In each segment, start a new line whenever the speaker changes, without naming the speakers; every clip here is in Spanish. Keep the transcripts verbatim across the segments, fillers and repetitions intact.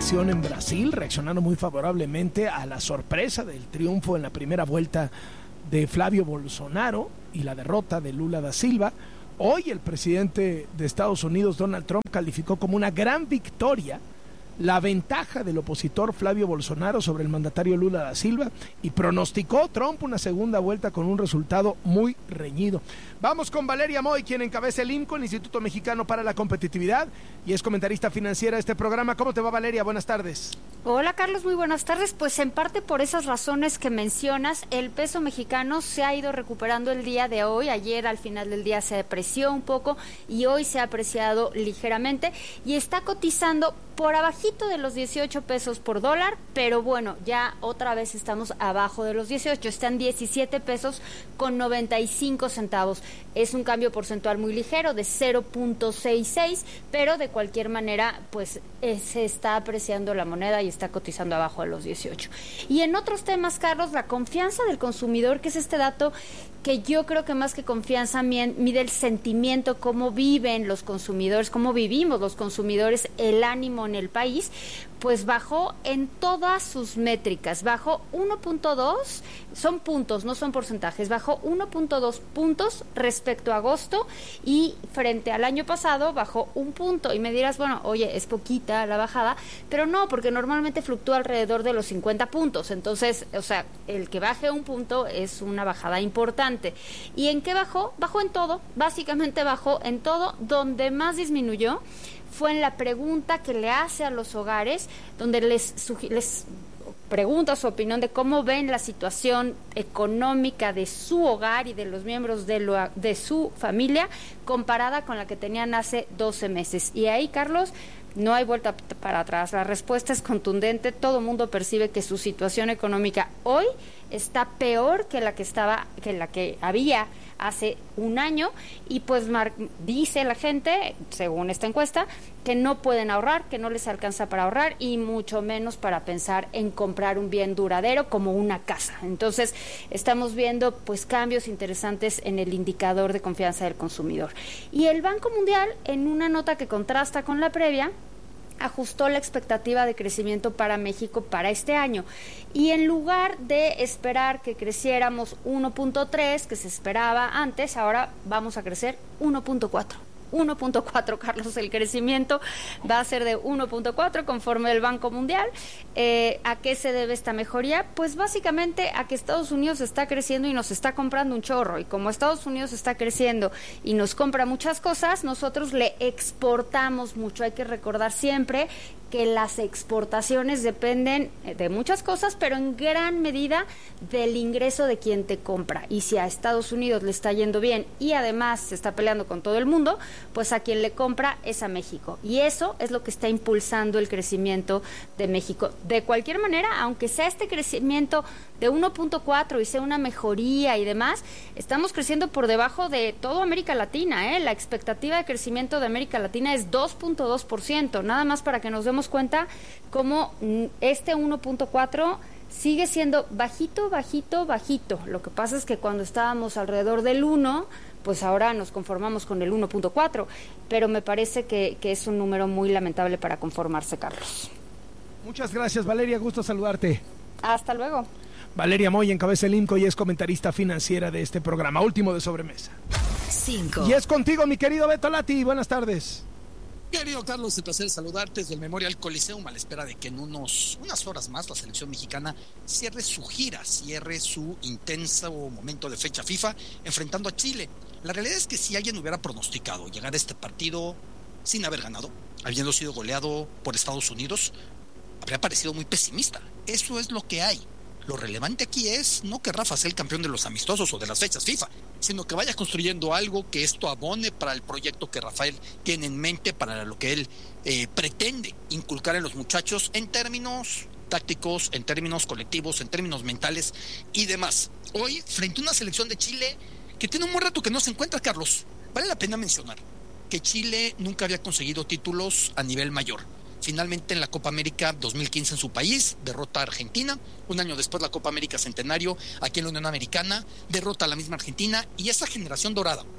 elección en Brasil, reaccionando muy favorablemente a la sorpresa del triunfo en la primera vuelta de Flavio Bolsonaro y la derrota de Lula da Silva. Hoy el presidente de Estados Unidos, Donald Trump, calificó como una gran victoria la ventaja del opositor Flavio Bolsonaro sobre el mandatario Lula da Silva y pronosticó Trump una segunda vuelta con un resultado muy reñido. Vamos con Valeria Moy, quien encabeza el I M C O, el Instituto Mexicano para la Competitividad, y es comentarista financiera de este programa. ¿Cómo te va, Valeria? Buenas tardes.
Hola, Carlos, muy buenas tardes. Pues en parte por esas razones que mencionas, el peso mexicano se ha ido recuperando el día de hoy. Ayer al final del día se apreció un poco y hoy se ha apreciado ligeramente y está cotizando por abajito de los dieciocho pesos por dólar, pero bueno, ya otra vez estamos abajo de los dieciocho, están diecisiete pesos con noventa y cinco centavos. Es un cambio porcentual muy ligero de cero punto sesenta y seis, pero de cualquier manera, pues eh, se está apreciando la moneda y está cotizando abajo de los dieciocho. Y en otros temas, Carlos, la confianza del consumidor, que es este dato que yo creo que más que confianza mide el sentimiento, cómo viven los consumidores, cómo vivimos los consumidores, el ánimo en el país, pues bajó en todas sus métricas, bajó uno punto dos, son puntos, no son porcentajes, bajó uno punto dos puntos respecto a agosto y frente al año pasado bajó un punto. Y me dirás, bueno, oye, es poquita la bajada, pero no, porque normalmente fluctúa alrededor de los cincuenta puntos, entonces, o sea, el que baje un punto es una bajada importante. ¿Y en qué bajó? Bajó en todo, básicamente bajó en todo. Donde más disminuyó fue en la pregunta que le hace a los hogares, donde les, les pregunta su opinión de cómo ven la situación económica de su hogar y de los miembros de, lo, de su familia comparada con la que tenían hace doce meses. Y ahí, Carlos, no hay vuelta para atrás. La respuesta es contundente. Todo el mundo percibe que su situación económica hoy está peor que la que estaba, que la que había hace un año, y pues mar- dice la gente, según esta encuesta, que no pueden ahorrar, que no les alcanza para ahorrar y mucho menos para pensar en comprar un bien duradero como una casa. Entonces, estamos viendo pues cambios interesantes en el indicador de confianza del consumidor. Y el Banco Mundial, en una nota que contrasta con la previa, ajustó la expectativa de crecimiento para México para este año. Y en lugar de esperar que creciéramos uno punto tres, que se esperaba antes, ahora vamos a crecer uno punto cuatro. uno punto cuatro, Carlos, el crecimiento va a ser de uno punto cuatro conforme el Banco Mundial. Eh, ¿A qué se debe esta mejoría? Pues básicamente a que Estados Unidos está creciendo y nos está comprando un chorro, y como Estados Unidos está creciendo y nos compra muchas cosas, nosotros le exportamos mucho. Hay que recordar siempre que las exportaciones dependen de muchas cosas, pero en gran medida del ingreso de quien te compra. Y si a Estados Unidos le está yendo bien y además se está peleando con todo el mundo, pues a quien le compra es a México. Y eso es lo que está impulsando el crecimiento de México. De cualquier manera, aunque sea este crecimiento de uno punto cuatro y sea una mejoría y demás, estamos creciendo por debajo de toda América Latina, ¿eh? La expectativa de crecimiento de América Latina es dos punto dos por ciento, nada más para que nos demos cuenta cómo este uno punto cuatro sigue siendo bajito, bajito, bajito. Lo que pasa es que cuando estábamos alrededor del uno, pues ahora nos conformamos con el uno punto cuatro, pero me parece que, que es un número muy lamentable para conformarse, Carlos.
Muchas gracias, Valeria, gusto saludarte.
Hasta luego.
Valeria Moy encabeza el I M C O y es comentarista financiera de este programa, último de sobremesa.
Cinco.
Y es contigo, mi querido Beto Lati, buenas tardes.
Querido Carlos, un placer saludarte desde el Memorial Coliseum a la espera de que en unos unas horas más la selección mexicana cierre su gira, cierre su intenso momento de fecha FIFA enfrentando a Chile. La realidad es que si alguien hubiera pronosticado llegar a este partido sin haber ganado, habiendo sido goleado por Estados Unidos, habría parecido muy pesimista. Eso es lo que hay. Lo relevante aquí es no que Rafa sea el campeón de los amistosos o de las fechas FIFA, sino que vaya construyendo algo que esto abone para el proyecto que Rafael tiene en mente, para lo que él eh, pretende inculcar en los muchachos en términos tácticos, en términos colectivos, en términos mentales y demás. Hoy, frente a una selección de Chile que tiene un buen reto que no se encuentra, Carlos, vale la pena mencionar que Chile nunca había conseguido títulos a nivel mayor. Finalmente en la Copa América dos mil quince en su país, derrota a Argentina. Un año después la Copa América Centenario aquí en la Unión Americana, derrota a la misma Argentina. Y esa generación dorada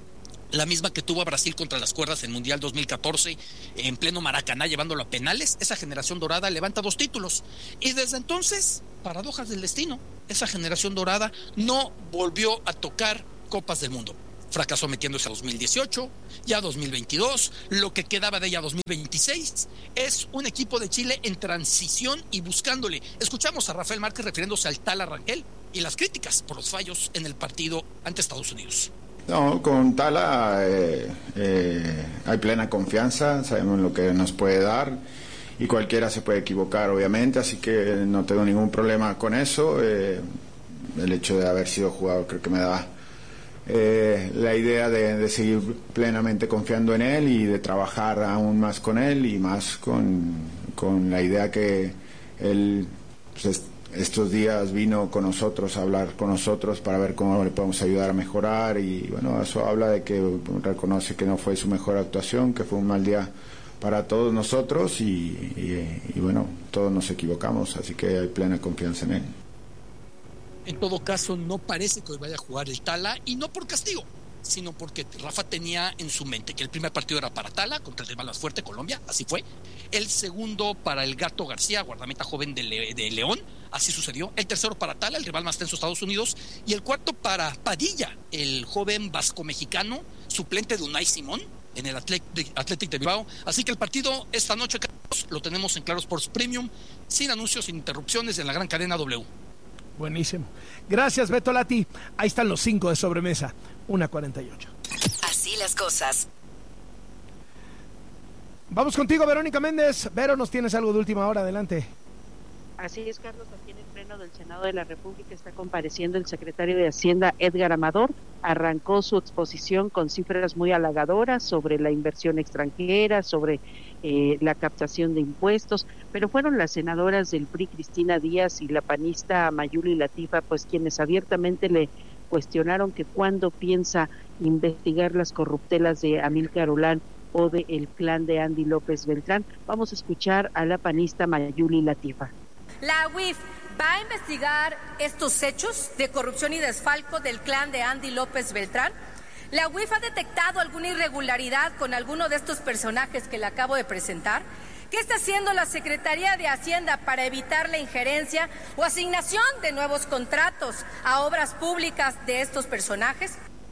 la misma que tuvo a Brasil contra las cuerdas en Mundial dos mil catorce, en pleno Maracaná, llevándolo a penales. Esa generación dorada levanta dos títulos. Y desde entonces, paradojas del destino, esa generación dorada no volvió a tocar Copas del Mundo. Fracasó metiéndose a dos mil dieciocho, ya dos mil veintidós, lo que quedaba de ella dos mil veintiséis. Es un equipo de Chile en transición y buscándole. Escuchamos a Rafael Márquez refiriéndose al Tala Rangel y las críticas por los fallos en el partido ante Estados Unidos.
No, con Tala eh, eh, hay plena confianza, sabemos lo que nos puede dar y cualquiera se puede equivocar, obviamente, así que no tengo ningún problema con eso. Eh, el hecho de haber sido jugador creo que me da eh, la idea de, de seguir plenamente confiando en él y de trabajar aún más con él y más con, con la idea que él pues, estos días vino con nosotros a hablar con nosotros para ver cómo le podemos ayudar a mejorar y bueno, eso habla de que reconoce que no fue su mejor actuación, que fue un mal día para todos nosotros y, y, y bueno, todos nos equivocamos, así que hay plena confianza en él.
En todo caso, no parece que hoy vaya a jugar el Tala, y no por castigo, sino porque Rafa tenía en su mente que el primer partido era para Tala, contra el rival más fuerte, Colombia, así fue. El segundo para el Gato García, guardameta joven de, Le- de León, así sucedió. El tercero para Tala, el rival más tenso de Estados Unidos. Y el cuarto para Padilla, el joven vasco-mexicano, suplente de Unai Simón en el Athletic, Athletic de Bilbao. Así que el partido esta noche, Carlos, lo tenemos en Claro Sports Premium, sin anuncios, sin interrupciones, en la gran cadena W.
Buenísimo. Gracias, Beto Lati. Ahí están los cinco de sobremesa. una cuarenta y ocho.
Así las cosas.
Vamos contigo, Verónica Méndez. Vero, nos tienes algo de última hora. Adelante.
Así es, Carlos, aquí en el Pleno del Senado de la República está compareciendo el secretario de Hacienda, Edgar Amador. Arrancó su exposición con cifras muy halagadoras sobre la inversión extranjera, sobre eh, la captación de impuestos, pero fueron las senadoras del P R I, Cristina Díaz, y la panista Mayuli Latifa, pues quienes abiertamente le cuestionaron que cuándo piensa investigar las corruptelas de Amílcar Olán o de el clan de Andy López Beltrán. Vamos a escuchar a la panista Mayuli Latifa.
La U I F va a investigar estos hechos de corrupción y desfalco del clan de Andy López Beltrán. La U I F ha detectado alguna irregularidad con alguno de estos personajes que le acabo de presentar. ¿Qué está haciendo la Secretaría de Hacienda para evitar la injerencia o asignación de nuevos contratos a obras públicas de estos personajes?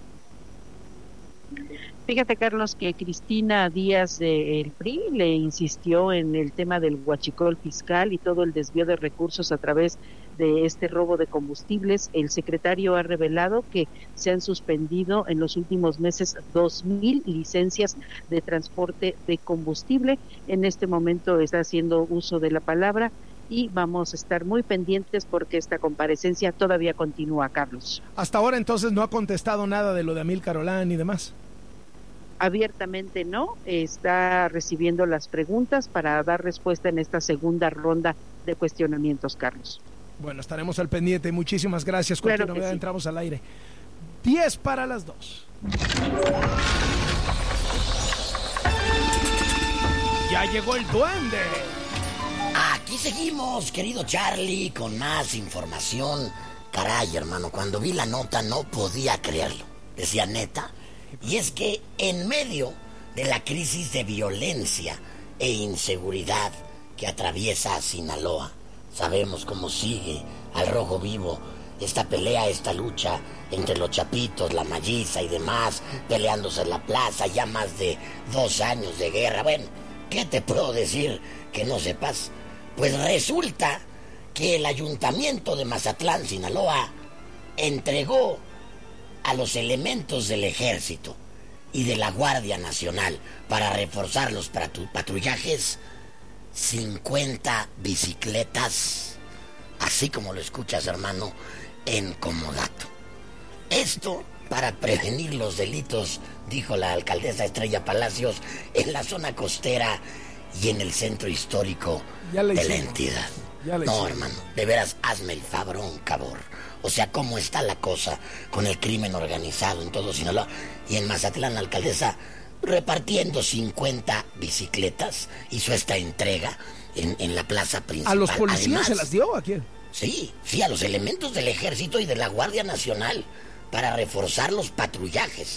Fíjate, Carlos, que Cristina Díaz del P R I le insistió en el tema del huachicol fiscal y todo el desvío de recursos a través de este robo de combustibles. El secretario ha revelado que se han suspendido en los últimos meses dos mil licencias de transporte de combustible. En este momento está haciendo uso de la palabra y vamos a estar muy pendientes porque esta comparecencia todavía continúa, Carlos.
Hasta ahora entonces no ha contestado nada de lo de Amílcar Olán y demás.
Abiertamente no, está recibiendo las preguntas para dar respuesta en esta segunda ronda de cuestionamientos, Carlos.
Bueno, estaremos al pendiente. Muchísimas gracias.
Claro
Cualquier novedad, sí. Entramos al aire. diez para las dos. Ya llegó el duende.
Aquí seguimos, querido Charlie, con más información. Caray, hermano, cuando vi la nota no podía creerlo. Decía, neta. Y es que en medio de la crisis de violencia e inseguridad que atraviesa a Sinaloa, sabemos cómo sigue al rojo vivo esta pelea, esta lucha entre los chapitos, la malliza y demás, peleándose en la plaza, ya más de dos años de guerra. Bueno, ¿qué te puedo decir que no sepas? Pues resulta que el ayuntamiento de Mazatlán, Sinaloa, entregó a los elementos del ejército y de la Guardia Nacional para reforzar los patrullajes cincuenta bicicletas, así como lo escuchas, hermano, en comodato. Esto para prevenir los delitos, dijo la alcaldesa Estrella Palacios, en la zona costera y en el centro histórico de la entidad. No, hicimos. Hermano, de veras, hazme el fabrón, cabor. O sea, cómo está la cosa con el crimen organizado en todo Sinaloa. Y en Mazatlán, la alcaldesa repartiendo cincuenta bicicletas, hizo esta entrega en, en la plaza principal.
¿A los policías Además, se las dio a quién?
Sí, sí, a los elementos del ejército y de la Guardia Nacional para reforzar los patrullajes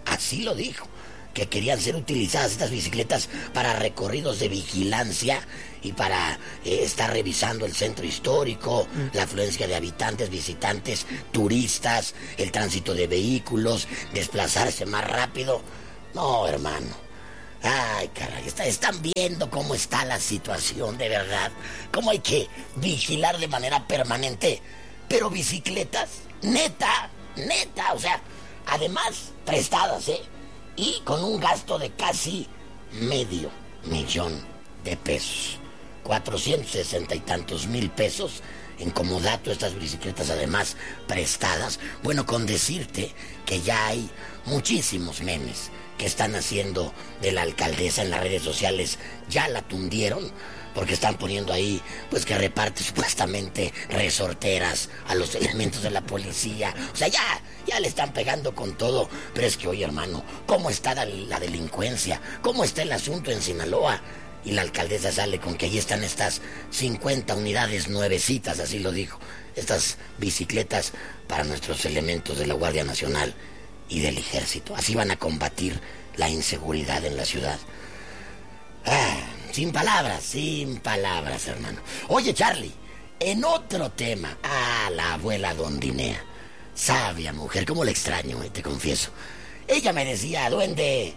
así lo dijo, que querían ser utilizadas estas bicicletas para recorridos de vigilancia y para eh, estar revisando el centro histórico, mm. la afluencia de habitantes, visitantes, turistas, el tránsito de vehículos, desplazarse más rápido. No, hermano. Ay, caray, está, están viendo cómo está la situación, de verdad. Cómo hay que vigilar de manera permanente. Pero bicicletas, neta, neta, o sea, además prestadas, ¿eh? Y con un gasto de casi medio millón de pesos. cuatrocientos sesenta y tantos mil pesos en comodato, estas bicicletas además prestadas. Bueno, con decirte que ya hay muchísimos memes que están haciendo de la alcaldesa en las redes sociales. Ya la tundieron porque están poniendo ahí, pues, que reparte supuestamente resorteras a los elementos de la policía. O sea, ya, ya le están pegando con todo. Pero es que, oye, hermano, ¿cómo está la, la delincuencia? ¿Cómo está el asunto en Sinaloa? Y la alcaldesa sale con que allí están estas cincuenta unidades nuevecitas, así lo dijo. Estas bicicletas para nuestros elementos de la Guardia Nacional y del Ejército. Así van a combatir la inseguridad en la ciudad. Ah, sin palabras, sin palabras, hermano. Oye, Charlie, en otro tema. Ah, la abuela Dondinea. Sabia mujer, cómo la extraño, eh, te confieso. Ella me decía, duende,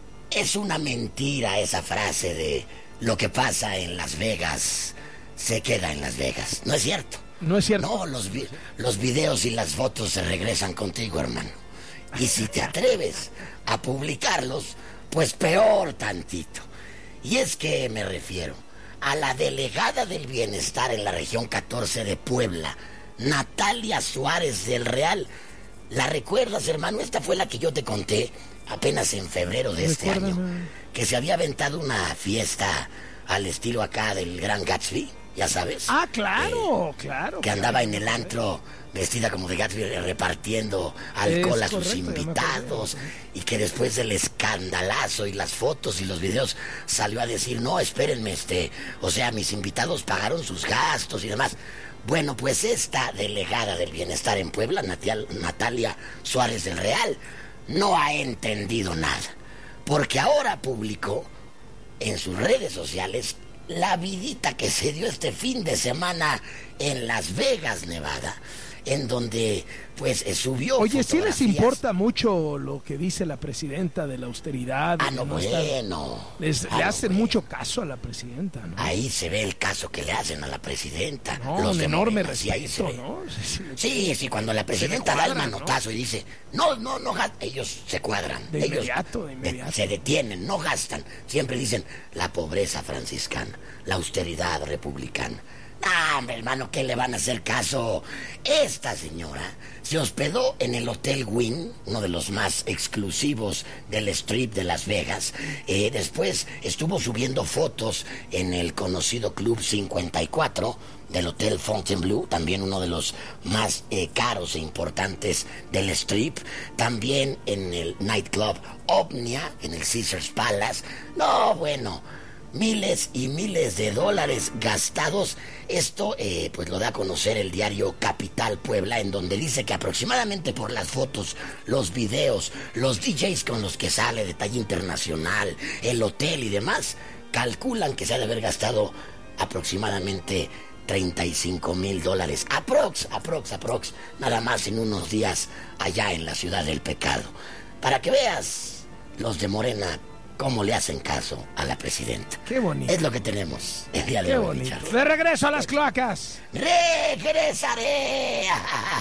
es una mentira esa frase de lo que pasa en Las Vegas se queda en Las Vegas. No es cierto.
No es cierto.
No, los, vi- los videos y las fotos se regresan contigo, hermano. Y si te atreves a publicarlos, pues peor tantito. Y es que me refiero a la delegada del bienestar en la región catorce de Puebla, Natalia Suárez del Real. ¿La recuerdas, hermano? Esta fue la que yo te conté apenas en febrero de este año, que se había aventado una fiesta al estilo acá del Gran Gatsby, ya sabes.
Ah, claro,
eh,
claro.
Que
claro,
andaba en el
claro.
antro vestida como de Gatsby repartiendo alcohol
Es
a sus
correcto,
invitados,
ya me acuerdo.
y que después del escandalazo y las fotos y los videos salió a decir, no, espérenme, este, o sea, mis invitados pagaron sus gastos y demás. Bueno, pues esta delegada del bienestar en Puebla, Natial- Natalia Suárez del Real, no ha entendido nada, porque ahora publicó en sus redes sociales la vidita que se dio este fin de semana en Las Vegas, Nevada, en donde pues eh, subió
Oye, ¿sí les
fotografías.
importa mucho lo que dice la presidenta de la austeridad?
Ah,
de
no,
no estar-
bueno.
Les,
Ah,
le
no,
hacen
bueno.
mucho caso a la presidenta, ¿no?
Ahí se ve el caso que le hacen a la presidenta.
No,
Los
un
de
enorme
Morena, sí, ahí se
respeto,
ve.
¿no? Sí, sí,
Sí, sí, cuando la presidenta da el
cuadran,
manotazo y dice, no, no, no gastan, ellos se cuadran.
De
ellos
inmediato, de inmediato.
se detienen, no gastan. Siempre dicen, la pobreza franciscana, la austeridad republicana. Ah, hombre, hermano, ¿qué le van a hacer caso? Esta señora se hospedó en el Hotel Wynn, uno de los más exclusivos del Strip de Las Vegas. Eh, después estuvo subiendo fotos en el conocido Club cincuenta y cuatro del Hotel Fontainebleau, también uno de los más eh, caros e importantes del Strip. También en el nightclub Omnia, en el Caesars Palace. No, bueno, miles y miles de dólares gastados. Esto eh, pues lo da a conocer el diario Capital Puebla, en donde dice que aproximadamente por las fotos, los videos, los D Js con los que sale de talla internacional, el hotel y demás, calculan que se ha de haber gastado aproximadamente treinta y cinco mil dólares. Aprox, aprox, aprox, nada más en unos días allá en la ciudad del pecado. Para que veas los de Morena cómo le hacen caso a la presidenta.
Qué bonito.
Es lo que tenemos el día de
Qué
hoy,
bonito.
Charlie.
De regreso a las cloacas.
Regresaré.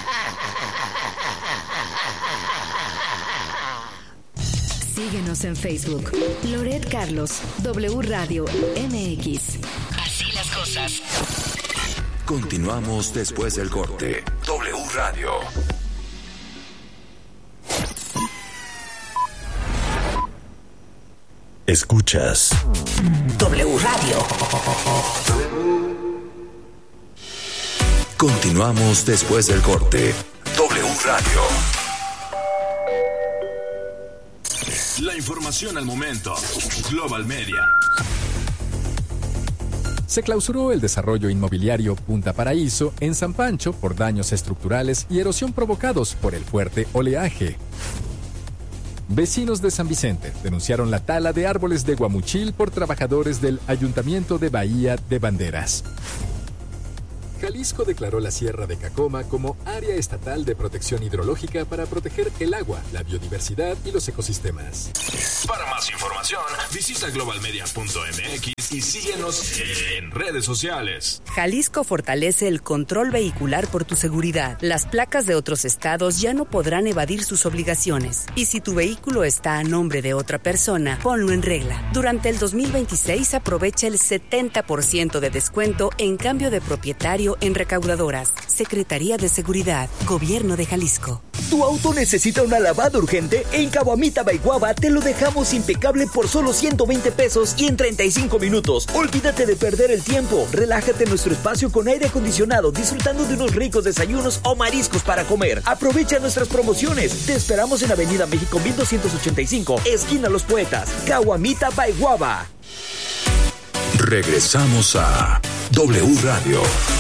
Síguenos en Facebook. Loret Carlos, W Radio M X. Así las cosas.
Continuamos después del corte. W Radio. Escuchas
W Radio.
Continuamos después del corte. W Radio. La información al momento. Global Media.
Se clausuró el desarrollo inmobiliario Punta Paraíso en San Pancho por daños estructurales y erosión provocados por el fuerte oleaje. Vecinos de San Vicente denunciaron la tala de árboles de guamuchil por trabajadores del Ayuntamiento de Bahía de Banderas. Jalisco declaró la Sierra de Cacoma como área estatal de protección hidrológica para proteger el agua, la biodiversidad y los ecosistemas.
Para más información, visita global media punto m x y síguenos en redes sociales.
Jalisco fortalece el control vehicular por tu seguridad. Las placas de otros estados ya no podrán evadir sus obligaciones. Y si tu vehículo está a nombre de otra persona, ponlo en regla. Durante el dos mil veintiséis aprovecha el setenta por ciento de descuento en cambio de propietario en recaudadoras. Secretaría de Seguridad, Gobierno de Jalisco.
¿Tu auto necesita una lavada urgente? En Caguamita by Guava te lo dejamos impecable por solo ciento veinte pesos y en treinta y cinco minutos. Olvídate de perder el tiempo. Relájate en nuestro espacio con aire acondicionado, disfrutando de unos ricos desayunos o mariscos para comer. Aprovecha nuestras promociones. Te esperamos en Avenida México mil doscientos ochenta y cinco, esquina Los Poetas. Caguamita by Guava.
Regresamos a W Radio.